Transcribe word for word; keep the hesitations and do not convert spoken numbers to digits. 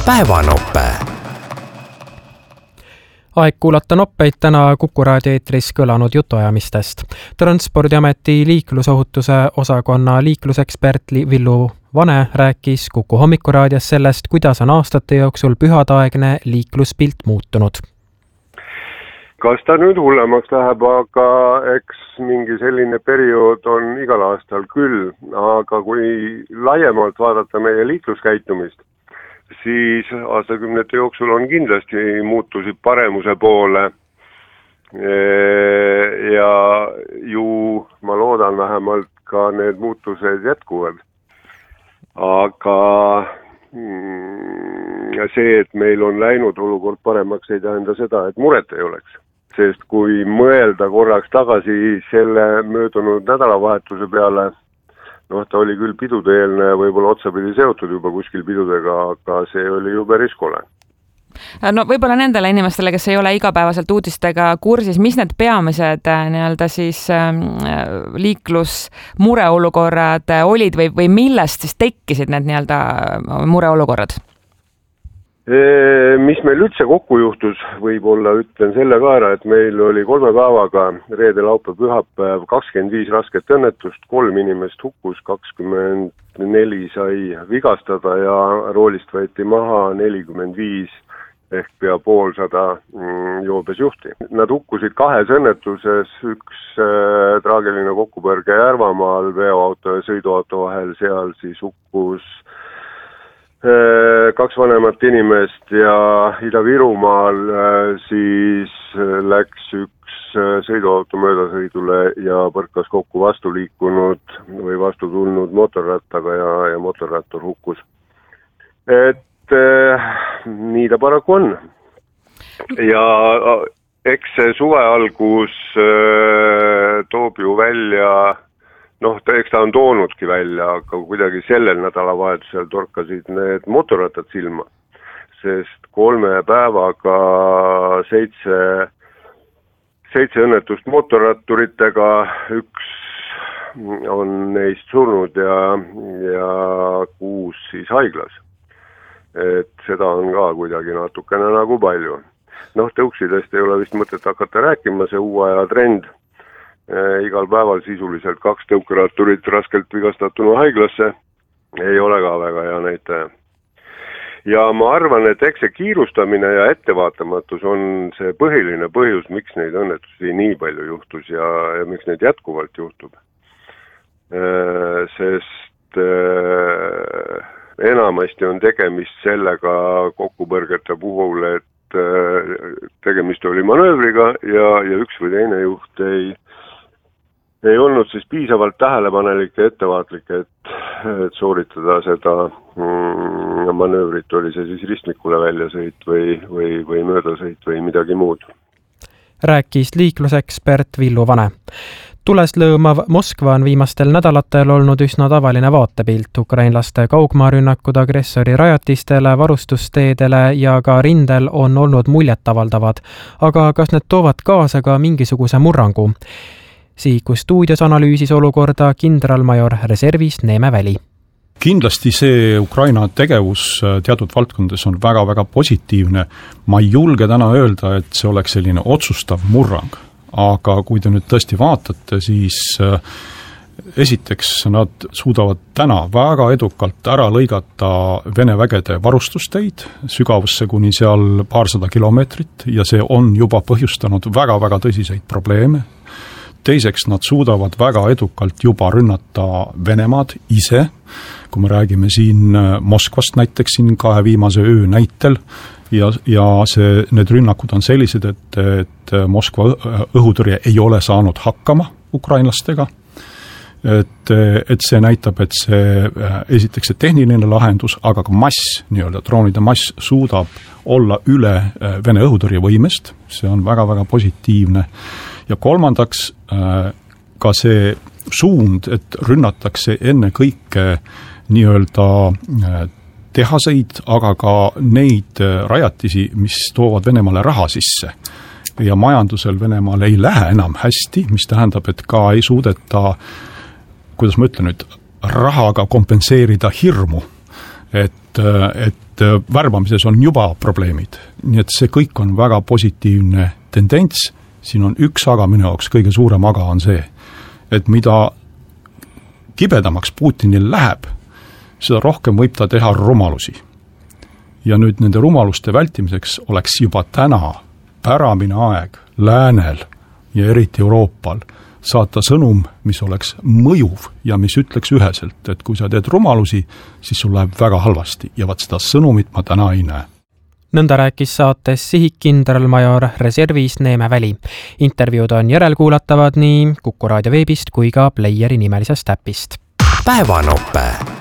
päevanope. Aeg kuulata noppeid täna Kuku raadio eetris kõlanud jutuajamistest. Transpordiameti liiklusohutuse osakonna liiklusekspert Villu Vane rääkis Kuku hommikuraadios sellest, kuidas on aastate jooksul pühadaegne liikluspilt muutunud. Kas ta nüüd hullemaks läheb, aga eks mingi selline periood on igal aastal küll, aga kui laiemalt vaadata meie liikluskäitumist, siis aastakümnete jooksul on kindlasti muutusi paremuse poole ja ju ma loodan vähemalt ka need muutused jätkuvad. Aga see, et meil on läinud olukord paremaks, ei tähenda seda, et muret ei oleks. Sest kui mõelda korraks tagasi selle möödunud nädalavahetuse peale, noh, ta oli küll pidudeelne ja võib-olla otsapidi seotud juba kuskil pidudega, aga see oli ju päris kole. No võib-olla nendele inimestele, kes ei ole igapäevaselt uudistega kursis, mis need peamised nii-öelda siis liiklusmureolukorrad olid või, või millest siis tekkisid need nii-öelda mureolukorrad? Mis meil üldse kokku juhtus, võib-olla ütlen selle ka ära, et meil oli kolme päevaga reede, laupäev, pühapäev kakskümmend viis rasket õnnetust, kolm inimest hukkus, kakskümmend neli sai vigastada ja roolist võeti maha nelikümmend viis ehk pea poolsada joobes juhti. Nad hukkusid kahes õnnetuses, üks äh, traagiline kokkupõrge Järvamaal veoauto ja sõiduauto vahel, seal siis hukkus kaks vanemat inimest ja Ida-Virumaal siis läks üks sõiduauto möödasõidule ja põrkas kokku vastu liikunud või vastu tulnud motorrattaga ja, ja motorrattur hukkus. Et eh, nii ta paraku on. Ja eks see suve algus eh, toob ju välja, noh, eks ta on toonudki välja, aga kuidagi sellel nädalavahetusel torkasid need motorrattad silma, sest kolme päevaga seitse, seitse õnnetust motorratturitega, üks on neist surnud ja, ja kuus siis haiglas. Et seda on ka kuidagi natukene nagu palju. Noh, tõuksidest ei ole vist mõtet hakata rääkima, see uue aja trend. Igal päeval sisuliselt kaks tõukeratturit raskelt vigastatuna haiglasse ei ole ka väga hea näitaja. Ja ma arvan, et eks see kiirustamine ja ettevaatamatus on see põhiline põhjus, miks neid õnnetusi nii palju juhtus ja, ja miks neid jätkuvalt juhtub. Sest enamasti on tegemist sellega kokkupõrgete puhul, et tegemist oli manöövriga ja, ja üks või teine juht ei ei olnud siis piisavalt tähelepanelik ja ettevaatlik, et, et sooritada seda mm, manöövrit, oli see siis ristmikule väljasõit või, või, või möödasõit või midagi muud. Rääkis liiklusekspert Villu Vane. Tules lõõmav Moskva on viimastel nädalatel olnud üsna tavaline vaatepilt. Ukrainlaste kaugmaarünnakud agressori rajatistele, varustusteedele ja ka rindel on olnud muljetavaldavad. Aga kas need toovad kaasa ka mingisuguse murrangu? Siiku stuudios analüüsis olukorda kindralmajor reservist Neeme Väli. Kindlasti see Ukraina tegevus teatud valdkondades on väga-väga positiivne. Ma ei julge täna öelda, et see oleks selline otsustav murrang. Aga kui te nüüd tõesti vaatate, siis esiteks nad suudavad täna väga edukalt ära lõigata Vene vägede varustusteid sügavusse kuni seal paarsada kilomeetrit ja see on juba põhjustanud väga-väga tõsiseid probleeme. Teiseks, nad suudavad väga edukalt juba rünnata Venemaad ise, kui me räägime siin Moskvast näiteks siin kahe viimase öö näitel ja, ja see, need rünnakud on sellised, et, et Moskva õhutõrje ei ole saanud hakkama ukrainlastega. Et, et see näitab, et see esiteks see tehniline lahendus, aga ka mass, nii-öelda droonide mass suudab olla üle Vene õhutõrje võimest, see on väga-väga positiivne. Ja kolmandaks ka see suund, et rünnatakse enne kõike nii-öelda tehaseid, aga ka neid rajatisi, mis toovad Venemaale raha sisse. Ja majandusel Venemaal ei lähe enam hästi, mis tähendab, et ka ei suudeta, kuidas ma ütlen nüüd, rahaga kompenseerida hirmu. Et, et et värbamises on juba probleemid. Nii et see kõik on väga positiivne tendents, siin on üks aga minu jaoks kõige suurem aga on see, et mida kibedamaks Putinil läheb, seda rohkem võib ta teha rumalusi. Ja nüüd nende rumaluste vältimiseks oleks juba täna päramine aeg läänel ja eriti Euroopal saata sõnum, mis oleks mõjuv ja mis ütleks üheselt, et kui sa teed rumalusi, siis sul läheb väga halvasti ja vaat seda sõnumit ma täna ei näe. Nõnda rääkis saates sihikkindralmajor reservis Neeme Väli. Intervjuud on järelkuulatavad nii Kuku raadio veebist kui ka Playeri nimelisest äpist. Päevanope.